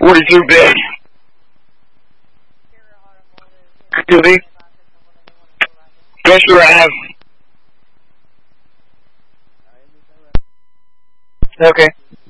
42 bit. Activity. Yes, sir, I have. Okay.